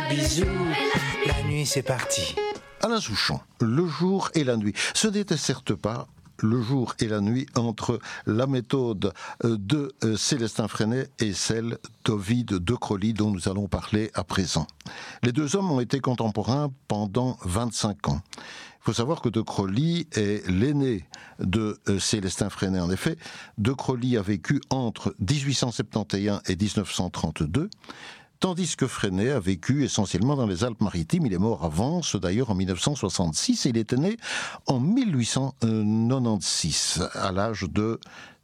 bisou. La nuit, c'est parti. Alain Souchon, le jour et la nuit. Ce n'était certes pas le jour et la nuit entre la méthode de Célestin Freinet et celle d'Ovide de Crolly dont nous allons parler à présent. Les deux hommes ont été contemporains pendant 25 ans. Il faut savoir que de Crolly est l'aîné de Célestin Freinet. En effet, de Crolly a vécu entre 1871 et 1932, tandis que Freinet a vécu essentiellement dans les Alpes-Maritimes. Il est mort à Vence, d'ailleurs, en 1966, et il était né en 1896. À l'âge de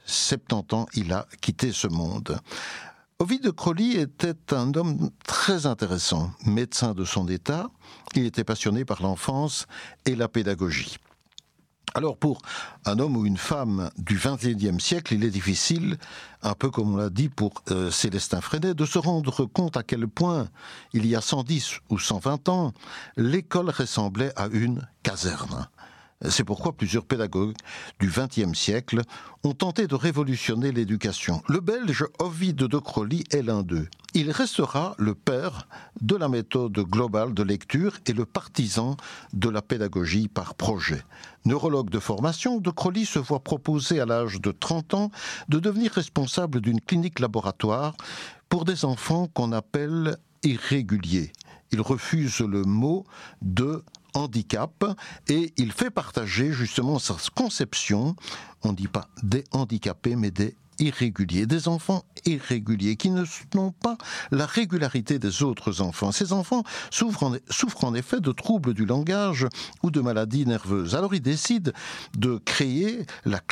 70 ans, il a quitté ce monde. Ovide de Crolly était un homme très intéressant, médecin de son état. Il était passionné par l'enfance et la pédagogie. Alors pour un homme ou une femme du XXIe siècle, il est difficile, un peu comme on l'a dit pour Célestin Freinet, de se rendre compte à quel point, il y a 110 ou 120 ans, l'école ressemblait à une caserne. C'est pourquoi plusieurs pédagogues du XXe siècle ont tenté de révolutionner l'éducation. Le Belge Ovide de Crolly est l'un d'eux. Il restera le père de la méthode globale de lecture et le partisan de la pédagogie par projet. Neurologue de formation, de Crolly se voit proposer à l'âge de 30 ans de devenir responsable d'une clinique laboratoire pour des enfants qu'on appelle irréguliers. Il refuse le mot de handicap et il fait partager justement sa conception, on ne dit pas des handicapés mais des irréguliers, des enfants irréguliers qui n'ont pas la régularité des autres enfants. Ces enfants souffrent en effet de troubles du langage ou de maladies nerveuses. Alors il décide de créer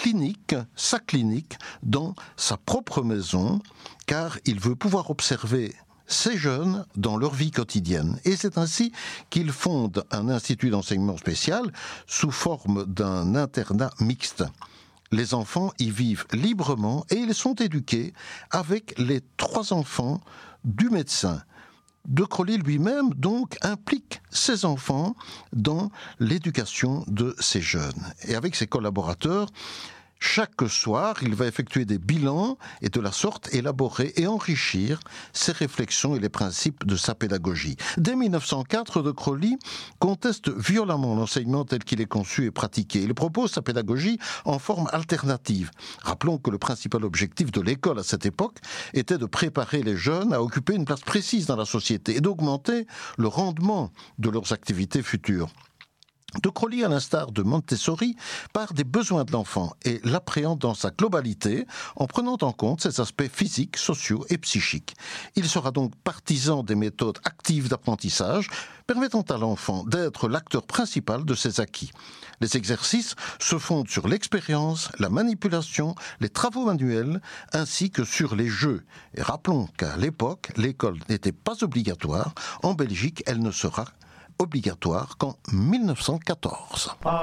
sa clinique dans sa propre maison, car il veut pouvoir observer ces jeunes dans leur vie quotidienne. Et c'est ainsi qu'il fonde un institut d'enseignement spécial sous forme d'un internat mixte. Les enfants y vivent librement et ils sont éduqués avec les 3 enfants du médecin. De Crolly lui-même, donc, implique ses enfants dans l'éducation de ces jeunes. Et avec ses collaborateurs, chaque soir, il va effectuer des bilans et de la sorte élaborer et enrichir ses réflexions et les principes de sa pédagogie. Dès 1904, de Crolly conteste violemment l'enseignement tel qu'il est conçu et pratiqué. Il propose sa pédagogie en forme alternative. Rappelons que le principal objectif de l'école à cette époque était de préparer les jeunes à occuper une place précise dans la société et d'augmenter le rendement de leurs activités futures. De Crolly, à l'instar de Montessori, part des besoins de l'enfant et l'appréhende dans sa globalité en prenant en compte ses aspects physiques, sociaux et psychiques. Il sera donc partisan des méthodes actives d'apprentissage permettant à l'enfant d'être l'acteur principal de ses acquis. Les exercices se fondent sur l'expérience, la manipulation, les travaux manuels ainsi que sur les jeux. Et rappelons qu'à l'époque, l'école n'était pas obligatoire. En Belgique, elle ne sera obligatoire qu'en 1914.